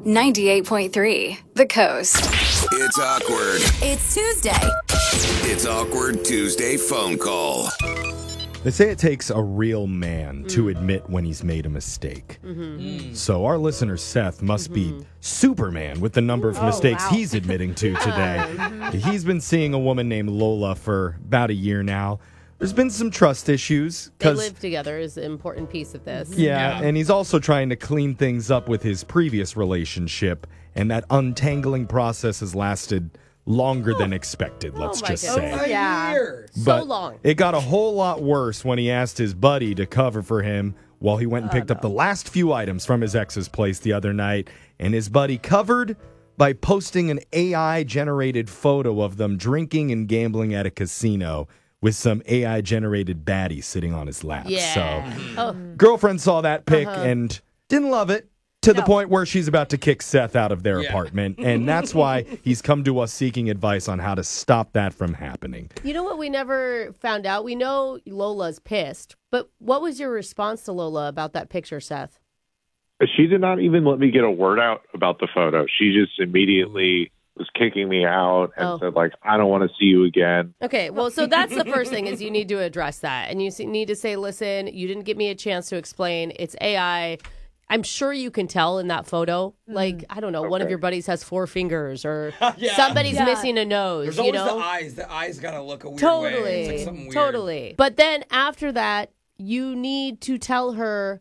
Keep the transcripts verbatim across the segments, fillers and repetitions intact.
ninety-eight point three The Coast. It's awkward. It's Tuesday. It's Awkward Tuesday phone call. They say it takes a real man mm. to admit when he's made a mistake. Mm-hmm. Mm. So our listener Seth must mm-hmm. be Superman with the number of oh, mistakes wow. he's admitting to today. He's been seeing a woman named Lola for about a year now. There's been some trust issues. They live together is an important piece of this. Yeah, yeah, and he's also trying to clean things up with his previous relationship, and that untangling process has lasted longer oh. than expected, let's oh just say. Oh, yeah. But so long. It got a whole lot worse when he asked his buddy to cover for him while he went and picked oh, no. up the last few items from his ex's place the other night, and his buddy covered by posting an A I-generated photo of them drinking and gambling at a casino with some A I-generated baddie sitting on his lap. Yeah. So, oh. girlfriend saw that pic uh-huh. and didn't love it. To no. the point where she's about to kick Seth out of their yeah. apartment. And that's why he's come to us seeking advice on how to stop that from happening. You know what we never found out? We know Lola's pissed, but what was your response to Lola about that picture, Seth? She did not even let me get a word out about the photo. She just immediately was kicking me out and oh. said, like, I don't want to see you again. Okay, well, so that's the first thing is you need to address that. And you need to say, listen, you didn't give me a chance to explain. It's A I. I'm sure you can tell in that photo, like, I don't know, okay. one of your buddies has four fingers or yeah. somebody's yeah. missing a nose, There's you always know? the eyes. The eyes got to look a weird totally. way. It's like something weird. Totally. But then after that, you need to tell her,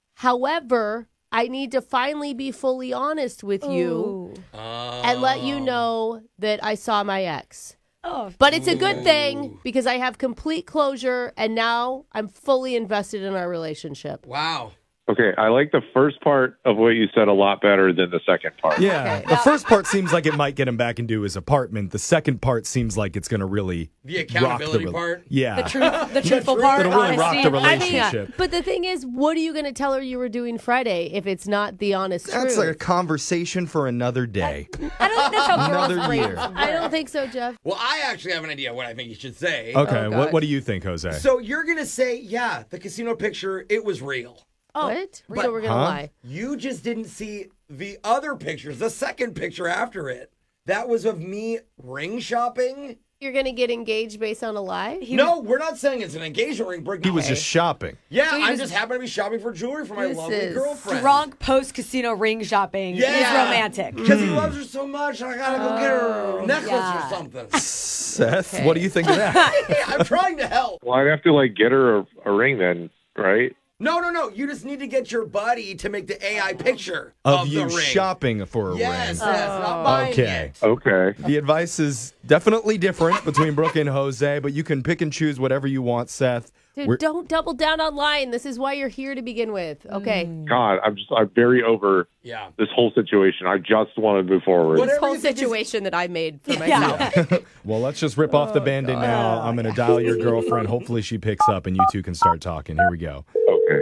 however, I need to finally be fully honest with you oh. and let you know that I saw my ex. Oh. But it's a good thing because I have complete closure and now I'm fully invested in our relationship. Wow. Okay, I like the first part of what you said a lot better than the second part. Yeah, okay. The first part seems like it might get him back into his apartment. The second part seems like it's going to really The accountability rock the, part? Yeah. The, truth, the truthful part, It'll really rock the relationship. I mean, but the thing is, what are you going to tell her you were doing Friday if it's not the honest That's truth? That's like a conversation for another day. I, I don't think that's how another girls year. I don't think so, Jeff. Well, I actually have an idea what I think you should say. Okay, oh, what, what do you think, Jose? So you're going to say, yeah, the casino picture, it was real. Oh, what? But, so we're going to huh? lie. You just didn't see the other pictures, the second picture after it. That was of me ring shopping. You're going to get engaged based on a lie? He no, was... we're not saying it's an engagement ring. Bring he was just shopping. Yeah, so I was... just happened to be shopping for jewelry for my this lovely girlfriend. Drunk post-casino ring shopping yeah. is romantic. Because mm. he loves her so much, I got to go get her a necklace yeah. or something. Seth, okay. what do you think of that? I'm trying to help. Well, I'd have to, like, get her a, a ring then, right? No, no, no. You just need to get your buddy to make the A I picture of, of you the ring. shopping for a yes, ring. Yes, yes, not buying okay. it. Okay. The advice is definitely different between Brooke and Jose, but you can pick and choose whatever you want, Seth. Dude, We're... don't double down on lying. This is why you're here to begin with. Okay. God, I'm just I'm very over yeah. this whole situation. I just want to move forward. This whole situation is... that I made for myself. Yeah. Well, let's just rip off the oh, Band-Aid now. I'm going to dial your girlfriend. Hopefully she picks up and you two can start talking. Here we go. Okay.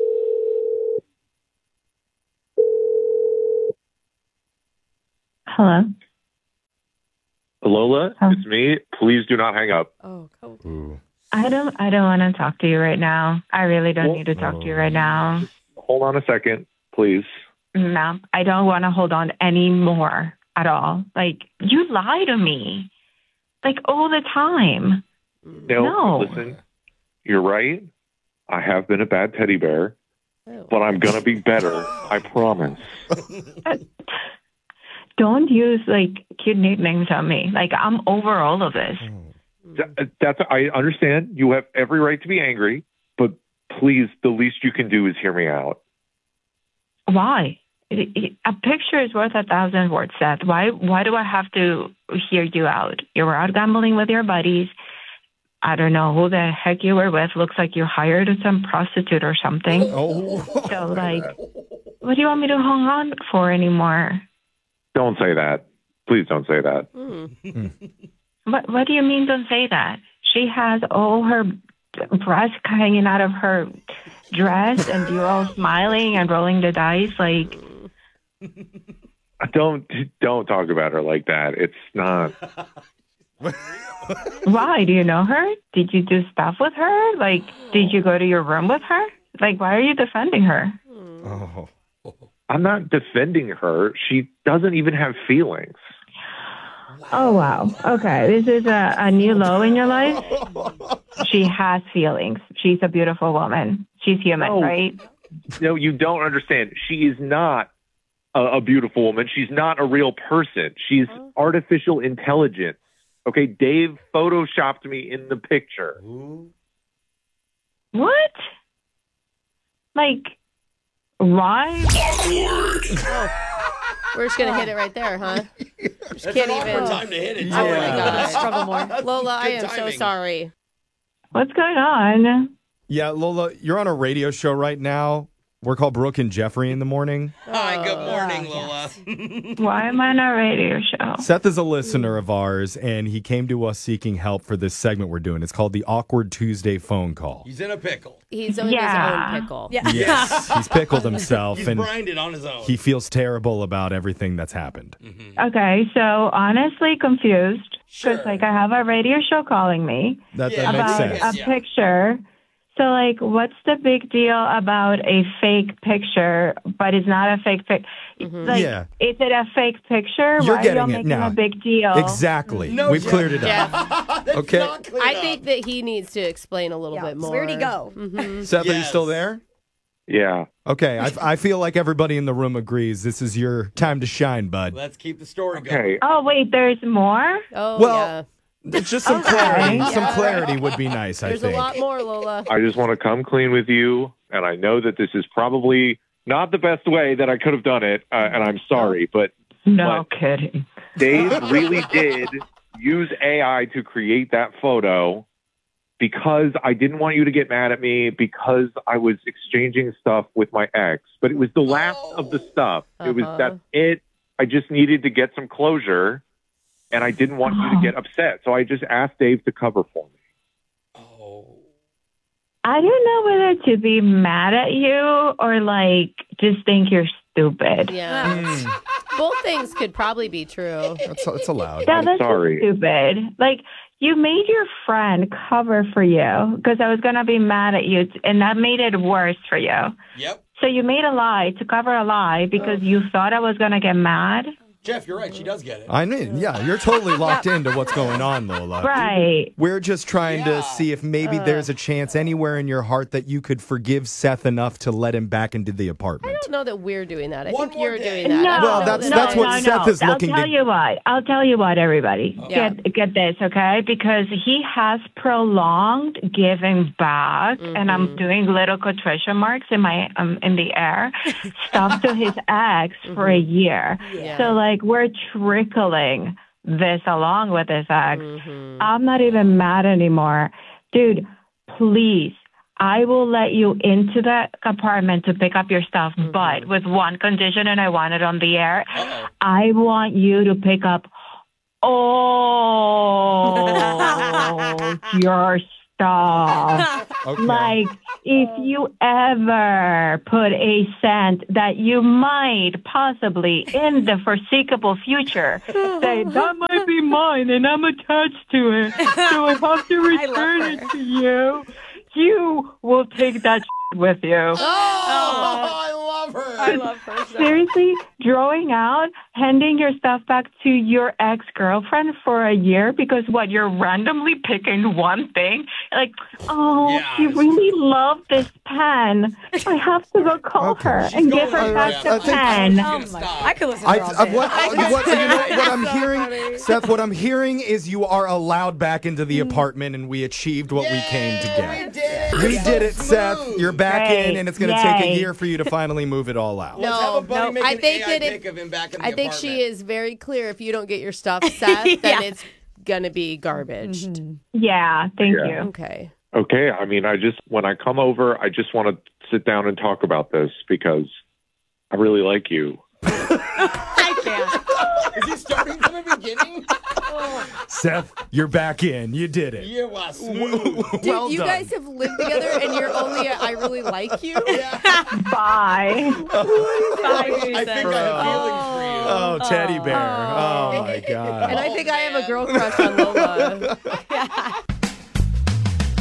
Hello. Lola, huh? It's me. Please do not hang up. Oh, cool. Ooh. I don't I don't want to talk to you right now. I really don't well, need to talk oh. to you right now. Hold on a second, please. No, I don't want to hold on anymore at all. Like, you lie to me. Like, all the time. No, no. Listen, you're right. I have been a bad teddy bear, oh. but I'm going to be better. I promise. Don't use, like, cute nicknames on me. Like, I'm over all of this. That, that's I understand. You have every right to be angry, but please, the least you can do is hear me out. Why? It, it, a picture is worth a thousand words, Seth. Why, why do I have to hear you out? You were out gambling with your buddies. I don't know who the heck you were with. Looks like you hired some prostitute or something. Oh. So, like, what do you want me to hang on for anymore? Don't say that. Please don't say that. Mm. What, what do you mean don't say that? She has all her breasts hanging out of her dress and you're all smiling and rolling the dice like... Don't, don't talk about her like that. It's not... Why? Do you know her? Did you do stuff with her? Like, did you go to your room with her? Like, why are you defending her? Oh. I, I'm not defending her. She doesn't even have feelings. Oh, wow. Okay. This is a, a new low in your life. She has feelings. She's a beautiful woman. She's human, No. right? No, you don't understand. She is not a, a beautiful woman. She's not a real person. She's artificial intelligence. Okay, Dave photoshopped me in the picture. What? Like, why? We're just gonna hit it right there, huh? Just That's can't an awkward even. time to hit it. Oh my Yeah. God. Struggle more. Lola, I Good am so timing. sorry. What's going on? Yeah, Lola, you're on a radio show right now. We're called Brooke and Jeffrey in the morning. Hi, good morning, Oh, Lola. Why am I on a radio show? Seth is a listener of ours, and he came to us seeking help for this segment we're doing. It's called the Awkward Tuesday Phone Call. He's in a pickle. He's in Yeah. his own pickle. Yeah. Yes, he's pickled himself, He's and grinded on his own. he feels terrible about everything that's happened. Okay, so honestly confused because Sure. like I have a radio show calling me That, Yeah. that makes about sense. a Yeah. picture. So like, what's the big deal about a fake picture, but it's not a fake pic? Like, Yeah. is it a fake picture? You're Why getting are it you making now. a big deal? Exactly. No, We've Jeff. cleared it up. Jeff, That's Okay. not cleared I up. think that he needs to explain a little Yeah, bit more. Where'd he go? Seth, are you Yes. still there? Yeah. Okay, I, I feel like everybody in the room agrees this is your time to shine, bud. Let's keep the story going. Okay. Oh wait, there's more. Oh, Well, yeah. It's just some Okay. clarity. Some Yeah. clarity would be nice, I There's think. a lot more, Lola. I just want to come clean with you, and I know that this is probably not the best way that I could have done it, uh, and I'm sorry, but No What? kidding. Dave really did use A I to create that photo because I didn't want you to get mad at me because I was exchanging stuff with my ex. But it was the last of the stuff. It was Uh-huh. that's it. I just needed to get some closure, and I didn't want you to get upset. So I just asked Dave to cover for me. Oh. I don't know whether to be mad at you or like just think you're stupid. Yeah. Mm, Both things could probably be true. that's, that's allowed. Yeah, I'm that's just sorry. stupid. Like you made your friend cover for you because I was gonna be mad at you, and that made it worse for you. Yep. So you made a lie to cover a lie because you thought I was gonna get mad. Jeff, you're right. She does get it. I mean, yeah, you're totally locked into what's going on, Lola. Right. We're just trying Yeah. to see if maybe there's a chance anywhere in your heart that you could forgive Seth enough to let him back into the apartment. I don't know that we're doing that. I One think more you're day. doing that. No, I don't Well, know that's- that that's I- what no, Seth no. is I'll looking tell to- you what. I'll tell you what, everybody. Yeah. Get get this, okay? Because he has prolonged giving back, and I'm doing little quotation marks in my um, in the air, stuff to his ex for a year. Yeah. So like we're trickling this along with his ex. Mhm. I'm not even mad anymore, dude. Please. I will let you into the apartment to pick up your stuff, but with one condition, and I want it on the air. Uh-oh. I want you to pick up all your stuff. Okay. Like, if you ever put a scent that you might possibly in the foreseeable future say, that might be mine and I'm attached to it, so I have to return her. it to you, you will take that shit with you. Oh, I love her. I love her. So. Seriously, drawing out, handing your stuff back to your ex-girlfriend for a year because what, you're randomly picking one thing? Like, oh, Yeah, you it's really love this pen. I have to go call Okay. her She's and going give her to- back yeah, the I think- pen. She's Oh gonna my! stop. I could listen I, to her all I, day. what, what, you know, what I'm so hearing, funny. Seth, what I'm hearing is you are allowed back into the apartment and we achieved what we came to We get. did it. We It's did so it, Seth. smooth. You're back Yay. in, and it's going to take a Yay. year for you to finally move it all out. Let's have a buddy no, make I an think A I that if- pic of him back in the I think she apartment. is very clear. If you don't get your stuff, Seth, then Yeah. it's gonna be garbage. Yeah, thank Yeah. you. Okay. Okay, I mean, I just, when I come over, I just want to sit down and talk about this because I really like you. I can't. Is he starting from the beginning? Seth, you're back in. You did it. You are smooth. Dude, Well you done. guys have lived together and you're only a, I really like you. Bye. I think I have feelings for you. Oh, teddy bear. Oh, my God. And I think I have a girl crush on Lola.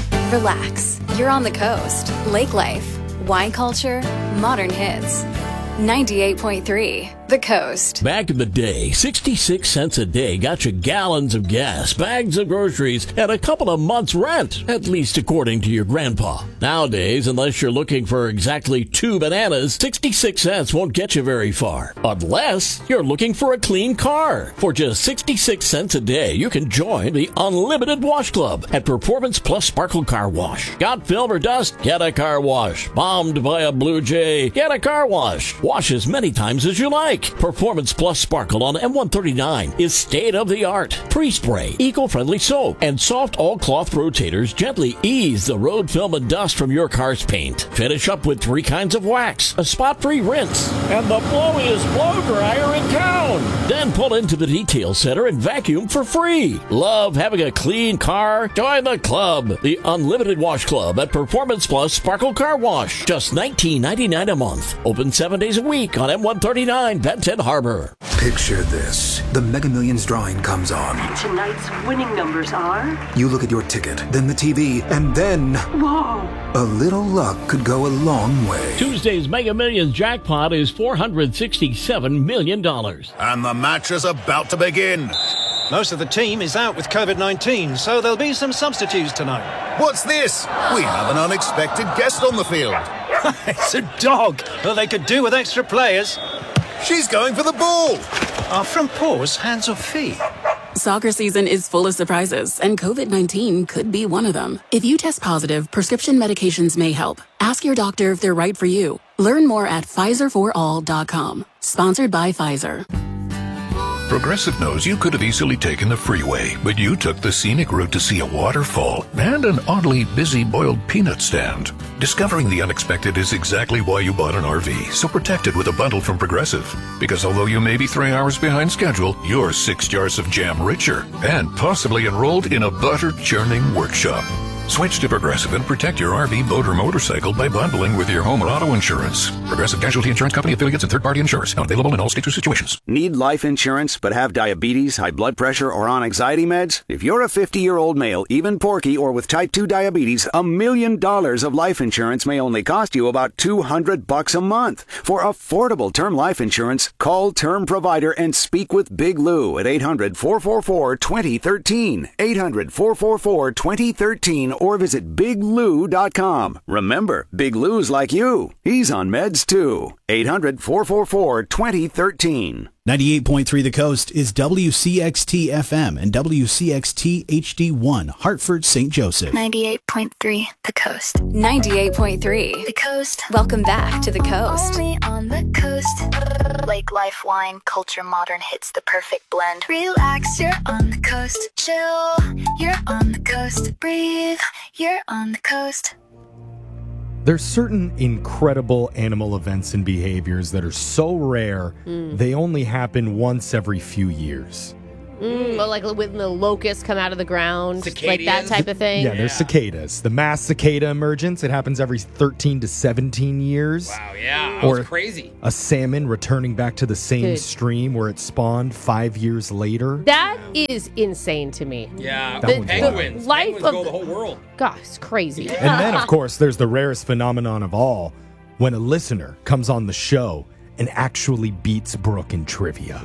Relax. You're on the coast. Lake life. Wine culture. Modern hits. ninety-eight point three The Coast. Back in the day, sixty-six cents a day got you gallons of gas, bags of groceries, and a couple of months' rent, at least according to your grandpa. Nowadays, unless you're looking for exactly two bananas, sixty-six cents won't get you very far. Unless you're looking for a clean car. For just sixty-six cents a day, you can join the Unlimited Wash Club at Performance Plus Sparkle Car Wash. Got film or dust? Get a car wash. Bombed by a Blue Jay? Get a car wash. Wash as many times as you like. Performance Plus Sparkle on M one thirty-nine is state-of-the-art. Pre-spray, eco-friendly soap, and soft all-cloth rotators gently ease the road film and dust from your car's paint. Finish up with three kinds of wax, a spot-free rinse, and the blowiest blow dryer in town. Then pull into the detail center and vacuum for free. Love having a clean car? Join the club, the Unlimited Wash Club at Performance Plus Sparkle Car Wash. Just nineteen ninety-nine a month. Open seven days a week on M one thirty-nine Benton Harbor. Picture this. The Mega Millions drawing comes on. Tonight's winning numbers are... You look at your ticket, then the T V, and then... Whoa! A little luck could go a long way. Tuesday's Mega Millions jackpot is four hundred sixty-seven million dollars. And the match is about to begin. Most of the team is out with COVID nineteen, so there'll be some substitutes tonight. What's this? We have an unexpected guest on the field. It's a dog. Well, they could do with extra players. She's going for the ball. Are front paws hands or feet? Soccer season is full of surprises, and COVID nineteen could be one of them. If you test positive, prescription medications may help. Ask your doctor if they're right for you. Learn more at Pfizer for all dot com. Sponsored by Pfizer. Progressive knows you could have easily taken the freeway, but you took the scenic route to see a waterfall and an oddly busy boiled peanut stand. Discovering the unexpected is exactly why you bought an R V, so protect it with a bundle from Progressive. Because although you may be three hours behind schedule, you're six jars of jam richer and possibly enrolled in a butter-churning workshop. Switch to Progressive and protect your R V, boat, or motorcycle by bundling with your home or auto insurance. Progressive Casualty Insurance Company affiliates and third-party insurers. Not available in all states or situations. Need life insurance but have diabetes, high blood pressure, or on anxiety meds? If you're a fifty-year-old male, even porky, or with type two diabetes, a million dollars of life insurance may only cost you about two hundred bucks a month. For affordable term life insurance, call Term Provider and speak with Big Lou at eight hundred, four four four, two zero one three. eight hundred, four four four, two zero one three or visit big lou dot com. Remember, Big Lou's like you. He's on meds too. eight hundred, four four four, two zero one three. ninety-eight point three The Coast is W C X T F M and W C X T H D one, Hartford, Saint Joseph. ninety-eight point three The Coast. ninety-eight point three The Coast. Welcome back to The Coast. Only on the coast. Lake life, wine, culture, modern hits the perfect blend. Relax, you're on the coast. Chill, you're on the coast. Breathe, you're on the coast. There's certain incredible animal events and behaviors that are so rare, Mm. they only happen once every few years. Mm, well, like when the locusts come out of the ground, like that type of thing. Yeah, there's cicadas. The mass cicada emergence, it happens every thirteen to seventeen years. Wow, yeah, that Or was crazy. A salmon returning back to the same Dude. stream where it spawned five years later. That is insane to me. Yeah, That the, one's penguins. the life penguins of go the whole world. God, it's crazy. And then, of course, there's the rarest phenomenon of all, when a listener comes on the show and actually beats Brooke in trivia.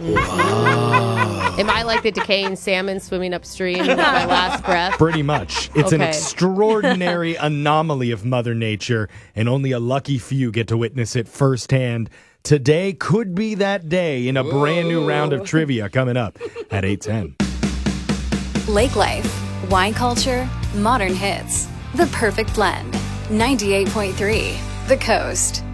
Am I like the decaying salmon swimming upstream with my last breath? Pretty much. It's an Okay. extraordinary anomaly of Mother Nature, and only a lucky few get to witness it firsthand. Today could be that day in a brand new round of trivia coming up at eight ten. Lake life, wine culture, modern hits. The perfect blend. ninety-eight point three The Coast.